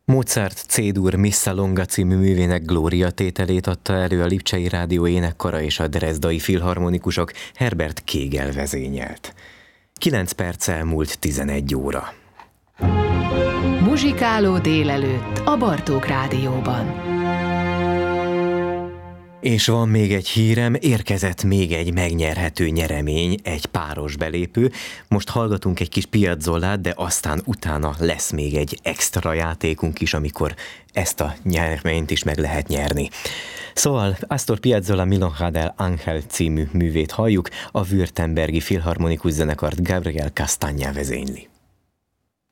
Mozart C-dur Missa Longa című művének Glória tételét adta elő a Lipcsei Rádió énekkara és a Dresdai Filharmonikusok, Herbert Kégel vezényelt. 9 perccel múlt 11 óra. Muzsikáló délelőtt a Bartók Rádióban. És van még egy hírem, érkezett még egy megnyerhető nyeremény, egy páros belépő. Most hallgatunk egy kis Piazzolát, de aztán utána lesz még egy extra játékunk is, amikor ezt a nyereményt is meg lehet nyerni. Szóval Astor Piazzolla Milonga del Ángel című művét halljuk, a Württembergi Filharmonikus Zenekart Gabriel Castagna vezényli.